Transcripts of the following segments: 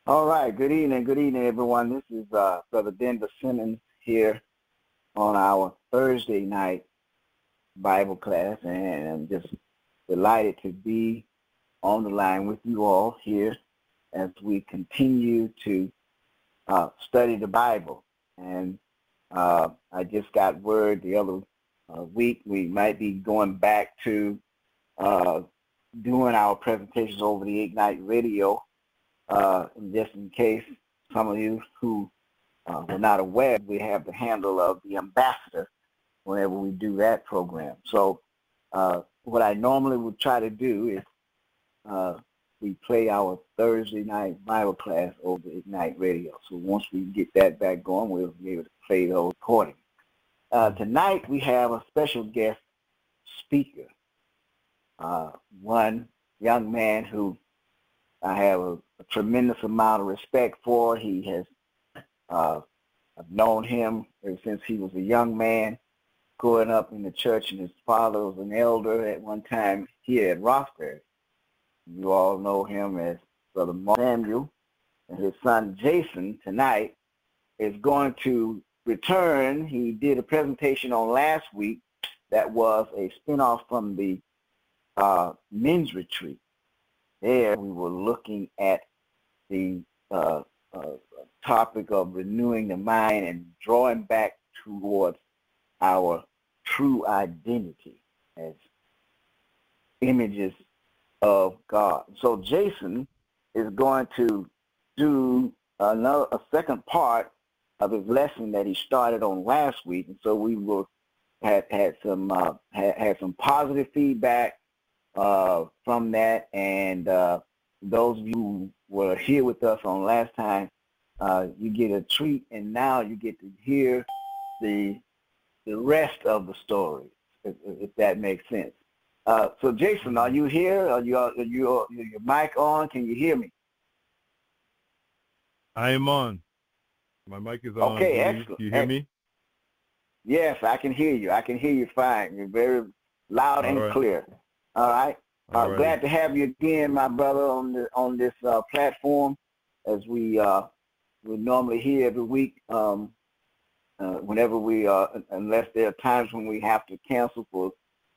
All right. Good evening, everyone. This is Brother Denver Simmons here on our Thursday night Bible class, and I'm just delighted to be on the line with you all here as we continue to study the Bible. And I just got word the other week we might be going back to uh, doing our presentations over the Ignite Radio. Just in case some of you who were not aware, we have the handle of the ambassador whenever we do that program. So what I normally would try to do is we play our Thursday night Bible class over the Ignite Radio. So once we get that back going, we'll be able to play those recordings. Tonight we have a special guest speaker, one young man who I have a tremendous amount of respect for. He has, I've known him ever since he was a young man growing up in the church, and his father was an elder at one time here at Roxbury. You all know him as Brother Mark Samuel, and his son Jason tonight is going to return. He did a presentation on last week that was a spinoff from the men's retreat. There we were looking at the topic of renewing the mind and drawing back towards our true identity as images of God. So Jason is going to do a second part of his lesson that he started on last week, and so we will had some positive feedback from that, and those of you who were here with us on last time, you get a treat, and now you get to hear the rest of the story, if that makes sense. So Jason, are you here? Are your mic on? Can you hear me? I am on. My mic is on. Okay, excellent. You hear me? Yes, I can hear you. I can hear you fine. You're very loud and clear. All right. Glad to have you again, my brother, on this platform, as we normally hear every week. Whenever we unless there are times when we have to cancel for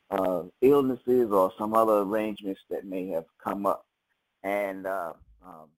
illnesses or some other arrangements that may have come up, and